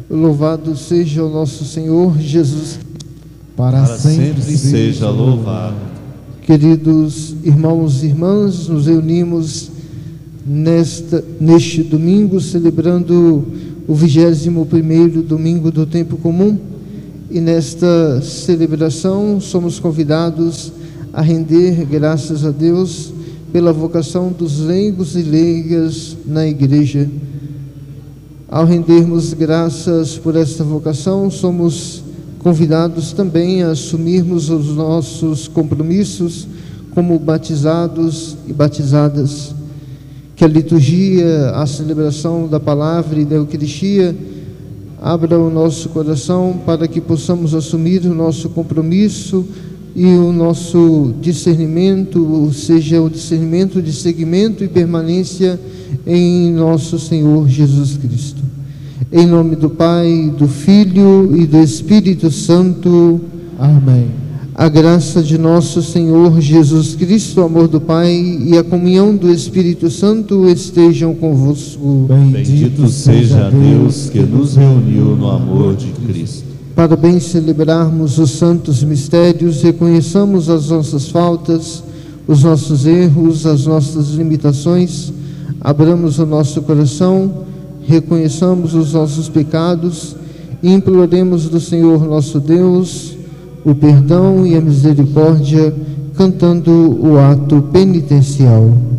Louvado seja o nosso Senhor Jesus. Para sempre seja louvado. Queridos irmãos e irmãs, nos reunimos neste domingo, celebrando o 21º domingo do tempo comum, e nesta celebração somos convidados a render graças a Deus pela vocação dos leigos e leigas na igreja. Ao rendermos graças por esta vocação, somos convidados também a assumirmos os nossos compromissos como batizados e batizadas. Que a liturgia, a celebração da palavra e da Eucaristia abra o nosso coração para que possamos assumir o nosso compromisso e o nosso discernimento, seja o discernimento de seguimento e permanência em nosso Senhor Jesus Cristo. Em nome do Pai, do Filho e do Espírito Santo. Amém. A graça de nosso Senhor Jesus Cristo, o amor do Pai e a comunhão do Espírito Santo estejam convosco. Bendito seja Deus que nos reuniu no amor de Cristo. Para bem celebrarmos os santos mistérios, reconheçamos as nossas faltas, os nossos erros, as nossas limitações, abramos o nosso coração, reconheçamos os nossos pecados e imploremos do Senhor nosso Deus o perdão e a misericórdia, cantando o ato penitencial.